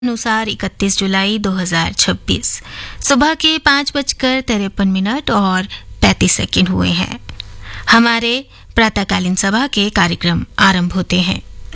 अनुसार 31 जुलाई 2026 सुबह के 5:53 और 35 हुए हैं। हमारे प्रातःकालीन सभा के कार्यक्रम आरंभ होते हैं।